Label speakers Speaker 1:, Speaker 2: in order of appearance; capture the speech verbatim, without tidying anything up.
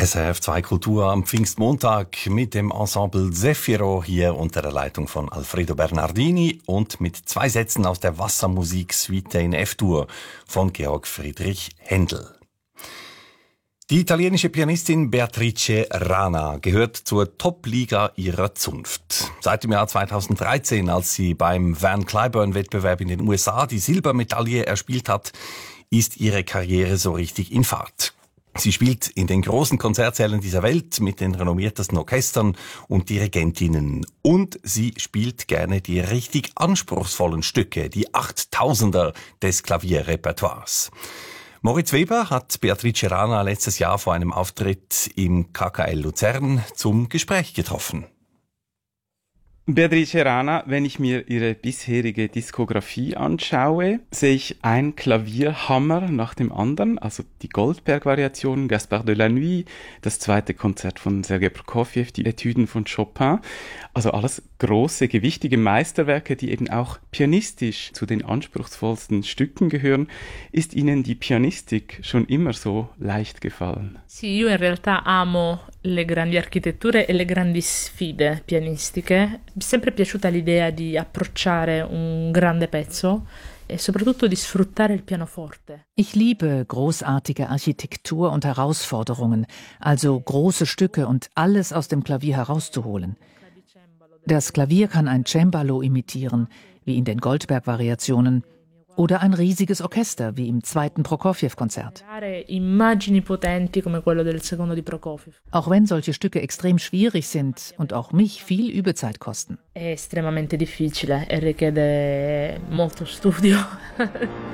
Speaker 1: S R F zwei Kultur am Pfingstmontag mit dem Ensemble Zefiro hier unter der Leitung von Alfredo Bernardini und mit zwei Sätzen aus der Wassermusik-Suite in F-Dur von Georg Friedrich Händel. Die italienische Pianistin Beatrice Rana gehört zur Top-Liga ihrer Zunft. Seit dem Jahr zweitausenddreizehn, als sie beim Van Cliburn-Wettbewerb in den U S A die Silbermedaille erspielt hat, ist ihre Karriere so richtig in Fahrt. Sie spielt in den großen Konzertsälen dieser Welt mit den renommiertesten Orchestern und Dirigentinnen. Und sie spielt gerne die richtig anspruchsvollen Stücke, die Achttausender des Klavierrepertoires. Moritz Weber hat Beatrice Rana letztes Jahr vor einem Auftritt im K K L Luzern zum Gespräch getroffen.
Speaker 2: Beatrice Rana, wenn ich mir ihre bisherige Diskografie anschaue, sehe ich ein Klavierhammer nach dem anderen, also die Goldberg-Variation, Gaspard de la Nuit, das zweite Konzert von Sergei Prokofjew, die Etüden von Chopin, also alles große, gewichtige Meisterwerke, die eben auch pianistisch zu den anspruchsvollsten Stücken gehören. Ist Ihnen die Pianistik schon immer so leicht gefallen?
Speaker 3: Sì, io in realtà amo le grandi architetture e le grandi sfide pianistiche. Mi è sempre piaciuta l'idea di approcciare un grande pezzo e soprattutto di sfruttare il pianoforte.
Speaker 4: Ich liebe großartige Architektur und Herausforderungen, also große Stücke und alles aus dem Klavier herauszuholen. Das Klavier kann ein Cembalo imitieren, wie in den Goldberg-Variationen, oder ein riesiges Orchester, wie im zweiten Prokofjew-Konzert. Auch wenn solche Stücke extrem schwierig sind und auch mich viel Übezeit kosten.
Speaker 3: È estremamente difficile e richiede molto studio.